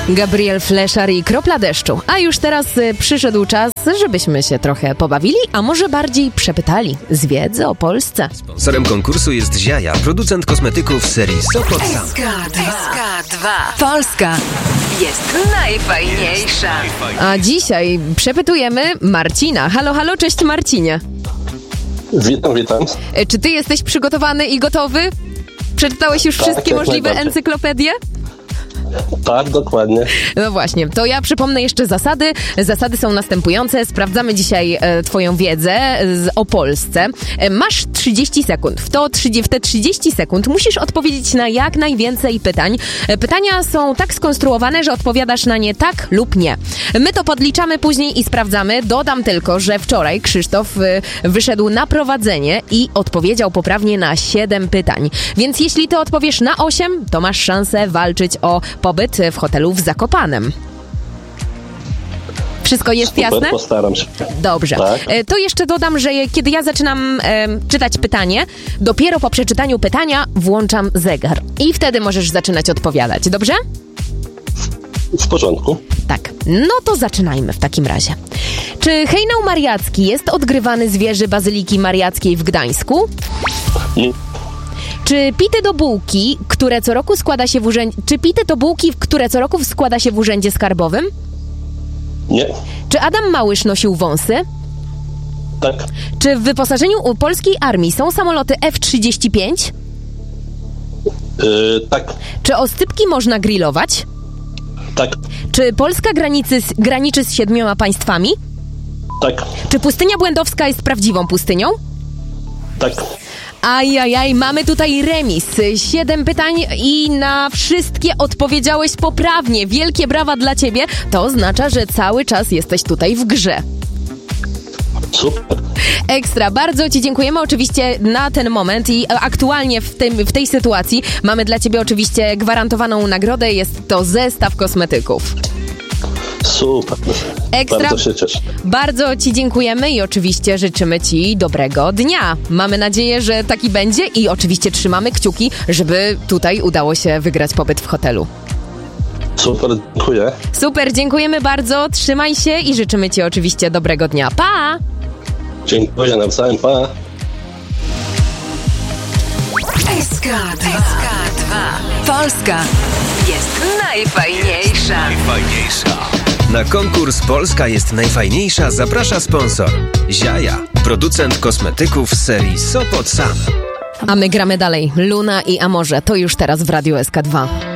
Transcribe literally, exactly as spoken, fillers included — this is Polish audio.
Gabriel Fleszar i Kropla deszczu. A już teraz y, przyszedł czas, żebyśmy się trochę pobawili, a może bardziej przepytali z wiedzy o Polsce. Sponsorem konkursu jest Ziaja, producent kosmetyków serii Sopot Sam. S K dwa. Polska jest najfajniejsza. A dzisiaj przepytujemy Marcina. Halo, halo, cześć Marcinie. Witam, witam. Y, Czy ty jesteś przygotowany i gotowy? Przeczytałeś już Tak, wszystkie jak możliwe najbardziej. encyklopedie? Tak, dokładnie. No właśnie, to ja przypomnę jeszcze zasady. Zasady są następujące. Sprawdzamy dzisiaj e, twoją wiedzę z, o Polsce. E, masz trzydzieści sekund. W, to, w te trzydzieści sekund musisz odpowiedzieć na jak najwięcej pytań. E, pytania są tak skonstruowane, że odpowiadasz na nie tak lub nie. My to podliczamy później i sprawdzamy. Dodam tylko, że wczoraj Krzysztof e, wyszedł na prowadzenie i odpowiedział poprawnie na siedem pytań. Więc jeśli ty odpowiesz na osiem, to masz szansę walczyć o pobyt w hotelu w Zakopanem. Wszystko jest Super, jasne? postaram się. Dobrze. Tak. E, To jeszcze dodam, że kiedy ja zaczynam e, czytać pytanie, dopiero po przeczytaniu pytania włączam zegar. I wtedy możesz zaczynać odpowiadać. Dobrze? W porządku. Tak. No to zaczynajmy w takim razie. Czy hejnał mariacki jest odgrywany z wieży Bazyliki Mariackiej w Gdańsku? Nie. Czy pity do bułki, które co roku składa się w urzędzie... Czy pity to bułki, które co roku składa się w urzędzie skarbowym? Nie. Czy Adam Małysz nosił wąsy? Tak. Czy w wyposażeniu u polskiej armii są samoloty F trzydzieści pięć? Yy, tak. Czy oscypki można grillować? Tak. Czy Polska granicy, graniczy z siedmioma państwami? Tak. Czy pustynia błędowska jest prawdziwą pustynią? Tak. Ajajaj, mamy tutaj remis. Siedem pytań i na wszystkie odpowiedziałeś poprawnie. Wielkie brawa dla ciebie. To oznacza, że cały czas jesteś tutaj w grze. Super. Ekstra, bardzo ci dziękujemy oczywiście na ten moment i aktualnie w, tym, w tej sytuacji mamy dla ciebie oczywiście gwarantowaną nagrodę. Jest to zestaw kosmetyków. Super. Ekstra. Bardzo się cieszę. Bardzo ci dziękujemy i oczywiście życzymy ci dobrego dnia. Mamy nadzieję, że taki będzie i oczywiście trzymamy kciuki, żeby tutaj udało się wygrać pobyt w hotelu. Super, dziękuję. Super, dziękujemy bardzo, trzymaj się i życzymy ci oczywiście dobrego dnia. Pa! Dziękuję nawzajem, pa. S K dwa. Polska jest najfajniejsza. Najfajniejsza. Na konkurs Polska jest najfajniejsza zaprasza sponsor Ziaja, producent kosmetyków z serii Sopot Sam. A my gramy dalej. Luna i Amorze, to już teraz w Radiu S K dwa.